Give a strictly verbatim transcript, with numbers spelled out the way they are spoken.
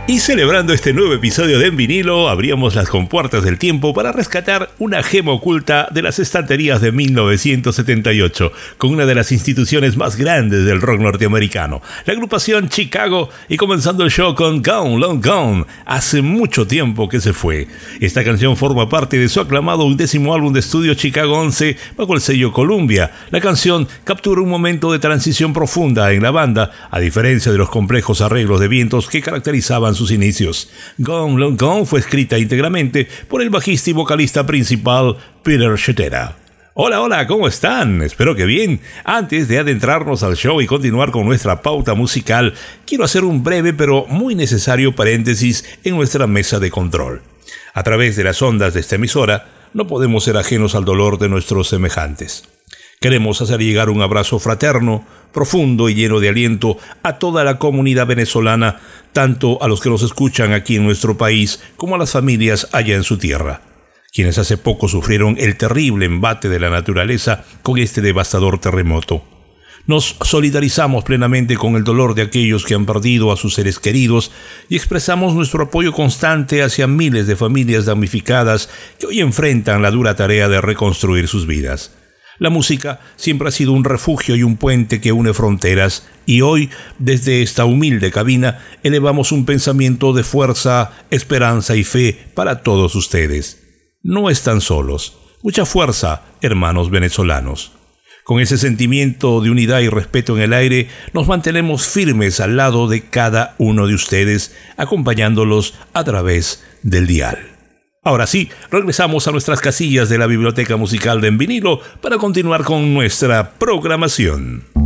Y celebrando este nuevo episodio de En Vinilo, abríamos las compuertas del tiempo para rescatar una gema oculta de las estanterías de mil novecientos setenta y ocho, con una de las instituciones más grandes del rock norteamericano, la agrupación Chicago, y comenzando el show con Gone, Long Gone, hace mucho tiempo que se fue. Esta canción forma parte de su aclamado undécimo álbum de estudio Chicago once, bajo el sello Columbia. La canción captura un momento de transición profunda en la banda, a diferencia de los complejos arreglos de vientos que caracterizaban sus inicios. Gone, Long Gone fue escrita íntegramente por el bajista y vocalista principal Peter Cetera. Hola, hola, ¿cómo están? Espero que bien. Antes de adentrarnos al show y continuar con nuestra pauta musical, quiero hacer un breve pero muy necesario paréntesis en nuestra mesa de control. A través de las ondas de esta emisora, no podemos ser ajenos al dolor de nuestros semejantes. Queremos hacer llegar un abrazo fraterno, profundo y lleno de aliento a toda la comunidad venezolana, tanto a los que nos escuchan aquí en nuestro país como a las familias allá en su tierra, quienes hace poco sufrieron el terrible embate de la naturaleza con este devastador terremoto. Nos solidarizamos plenamente con el dolor de aquellos que han perdido a sus seres queridos y expresamos nuestro apoyo constante hacia miles de familias damnificadas que hoy enfrentan la dura tarea de reconstruir sus vidas. La música siempre ha sido un refugio y un puente que une fronteras, y hoy, desde esta humilde cabina, elevamos un pensamiento de fuerza, esperanza y fe para todos ustedes. No están solos. Mucha fuerza, hermanos venezolanos. Con ese sentimiento de unidad y respeto en el aire, nos mantenemos firmes al lado de cada uno de ustedes, acompañándolos a través del dial. Ahora sí, regresamos a nuestras casillas de la biblioteca musical de En Vinilo para continuar con nuestra programación.